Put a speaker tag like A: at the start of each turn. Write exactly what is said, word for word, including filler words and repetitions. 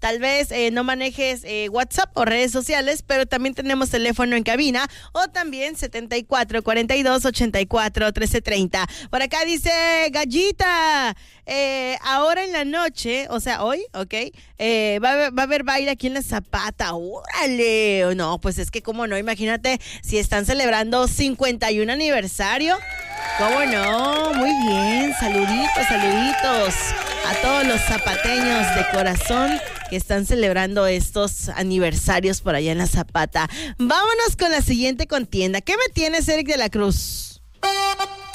A: Tal vez eh, no manejes eh, WhatsApp o redes sociales, pero también tenemos teléfono en cabina o también setenta y cuatro, cuarenta y dos, ochenta y cuatro, trece treinta. Por acá dice Gallita, eh, ahora en la noche, o sea, hoy, ok, eh, va, a haber, va a haber baile aquí en la Zapata. ¡Órale! No, pues es que cómo no, imagínate si están celebrando cincuenta y un aniversario. ¿Cómo no? Muy bien, saluditos, saluditos a todos los zapateños de corazón que están celebrando estos aniversarios por allá en la Zapata. Vámonos con la siguiente contienda. ¿Qué me tienes, Eric de la Cruz?